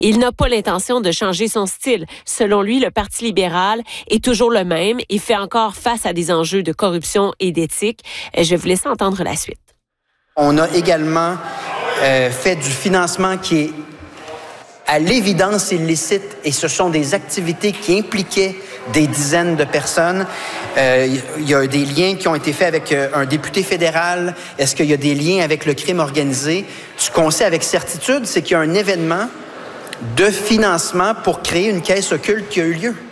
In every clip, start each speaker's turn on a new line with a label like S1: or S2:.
S1: Il n'a pas l'intention de changer son style. Selon lui, le Parti libéral est toujours le même et fait encore face à des enjeux de corruption et d'éthique. Je vais vous laisser entendre la suite.
S2: On a également fait du financement qui est à l'évidence illicite et ce sont des activités qui impliquaient des dizaines de personnes. Il y a des liens qui ont été faits avec un député fédéral. Est-ce qu'il y a des liens avec le crime organisé? Ce qu'on sait avec certitude, c'est qu'il y a un événement de financement pour créer une caisse occulte qui a eu lieu.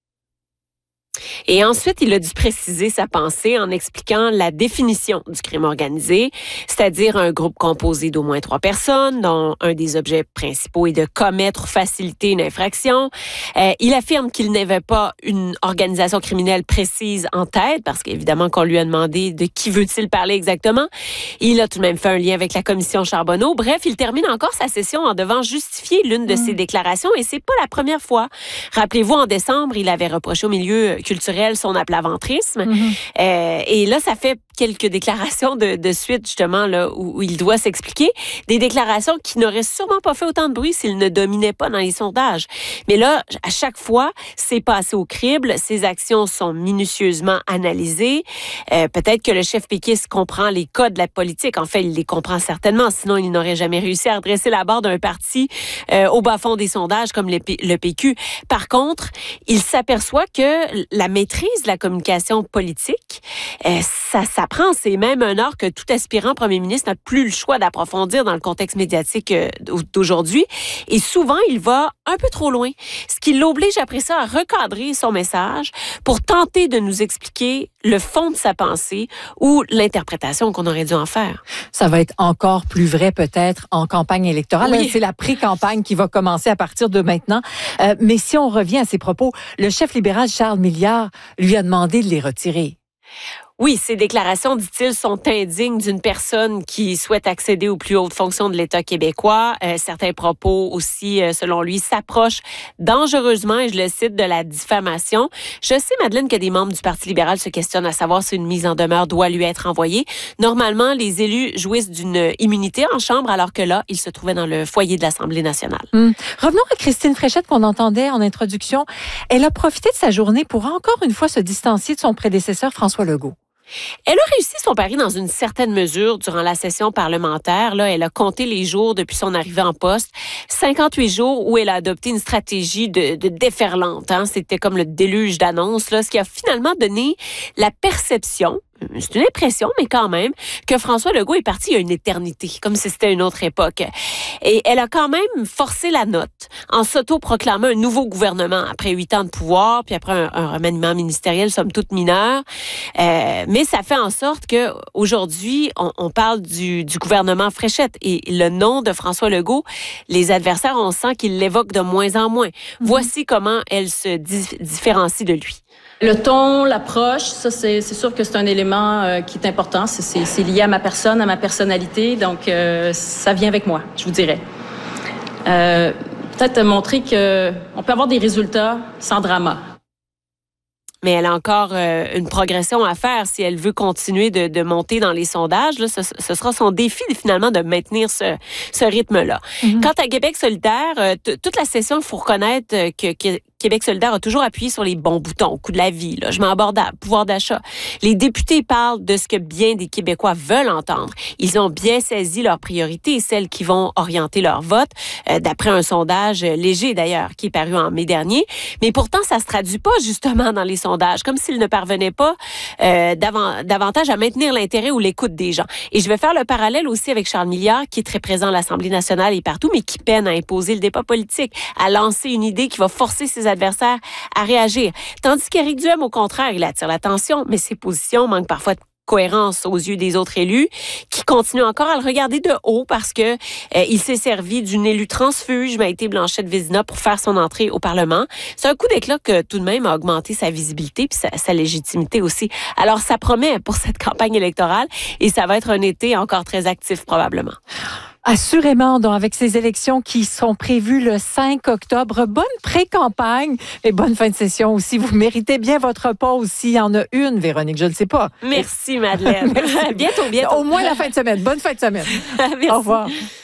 S1: Et ensuite, il a dû préciser sa pensée en expliquant la définition du crime organisé, c'est-à-dire un groupe composé d'au moins 3 personnes, dont un des objets principaux est de commettre ou faciliter une infraction. Il affirme qu'il n'avait pas une organisation criminelle précise en tête, parce qu'évidemment qu'on lui a demandé de qui veut-il parler exactement. Il a tout de même fait un lien avec la commission Charbonneau. Bref, il termine encore sa session en devant justifier l'une de ses déclarations, et c'est pas la première fois. Rappelez-vous, en décembre, il avait reproché au milieu culturel son aplaventrisme. Et là, ça fait quelques déclarations de suite, justement, là, où il doit s'expliquer. Des déclarations qui n'auraient sûrement pas fait autant de bruit s'il ne dominait pas dans les sondages. Mais là, à chaque fois, c'est passé au crible. Ses actions sont minutieusement analysées. Peut-être que le chef péquiste comprend les codes de la politique. En fait, il les comprend certainement. Sinon, il n'aurait jamais réussi à redresser la barre d'un parti au bas-fond des sondages comme le PQ. Par contre, il s'aperçoit que la maîtrise de la communication politique, ça s'apprend. C'est même un art que tout aspirant premier ministre n'a plus le choix d'approfondir dans le contexte médiatique d'aujourd'hui. Et souvent, il va un peu trop loin, ce qui l'oblige après ça à recadrer son message pour tenter de nous expliquer le fond de sa pensée ou l'interprétation qu'on aurait dû en faire.
S3: Ça va être encore plus vrai peut-être en campagne électorale. Oui. C'est la pré-campagne qui va commencer à partir de maintenant. Mais si on revient à ses propos, le chef libéral Charles Milliard lui a demandé de les retirer.
S1: Oui, ces déclarations, dit-il, sont indignes d'une personne qui souhaite accéder aux plus hautes fonctions de l'État québécois. Certains propos aussi, selon lui, s'approchent dangereusement, et je le cite, de la diffamation. Je sais, Madeleine, que des membres du Parti libéral se questionnent à savoir si une mise en demeure doit lui être envoyée. Normalement, les élus jouissent d'une immunité en Chambre, alors que là, il se trouvait dans le foyer de l'Assemblée nationale.
S3: Revenons à Christine Fréchette qu'on entendait en introduction. Elle a profité de sa journée pour encore une fois se distancier de son prédécesseur François Legault.
S1: Elle a réussi son pari dans une certaine mesure durant la session parlementaire. Là, elle a compté les jours depuis son arrivée en poste. 58 jours où elle a adopté une stratégie de déferlante. C'était comme le déluge d'annonces, là, ce qui a finalement donné la perception, c'est une impression, mais quand même, que François Legault est parti il y a une éternité, comme si c'était une autre époque. Et elle a quand même forcé la note en s'auto-proclamant un nouveau gouvernement après 8 ans de pouvoir, puis après un remaniement ministériel, somme toute mineur. Mais ça fait en sorte que aujourd'hui, on parle du gouvernement Fréchette. Et le nom de François Legault, les adversaires, on sent qu'ils l'évoquent de moins en moins. Voici comment elle se différencie de lui.
S4: Le ton, l'approche, ça, c'est sûr que c'est un élément qui est important. C'est lié à ma personne, à ma personnalité. Donc, ça vient avec moi, je vous dirais. Peut-être montrer qu'on peut avoir des résultats sans drama.
S1: Mais elle a encore une progression à faire si elle veut continuer de monter dans les sondages. Là, ce sera son défi finalement de maintenir ce rythme-là. Quant à Québec solidaire, toute la session, il faut reconnaître que Québec solidaire a toujours appuyé sur les bons boutons au coût de la vie, logement abordable, pouvoir d'achat. Les députés parlent de ce que bien des Québécois veulent entendre. Ils ont bien saisi leurs priorités et celles qui vont orienter leur vote, d'après un sondage léger d'ailleurs, qui est paru en mai dernier. Mais pourtant, ça se traduit pas justement dans les sondages, comme s'ils ne parvenaient pas davantage à maintenir l'intérêt ou l'écoute des gens. Et je vais faire le parallèle aussi avec Charles Milliard, qui est très présent à l'Assemblée nationale et partout, mais qui peine à imposer le débat politique, à lancer une idée qui va forcer ses adversaires à réagir. Tandis qu'Éric Duhem, au contraire, il attire l'attention, mais ses positions manquent parfois de cohérence aux yeux des autres élus, qui continuent encore à le regarder de haut parce que il s'est servi d'une élue transfuge, Maïté Blanchette-Vézina, pour faire son entrée au Parlement. C'est un coup d'éclat que tout de même a augmenté sa visibilité puis sa légitimité aussi. Alors, ça promet pour cette campagne électorale et ça va être un été encore très actif probablement.
S3: Assurément, donc, avec ces élections qui sont prévues le 5 octobre. Bonne pré-campagne et bonne fin de session aussi. Vous méritez bien votre pause s'il y en a une, Véronique, je ne le sais pas.
S1: Merci, Madeleine.
S3: Merci. Bientôt. Au moins la fin de semaine. Bonne fin de semaine.
S1: Merci.
S3: Au revoir.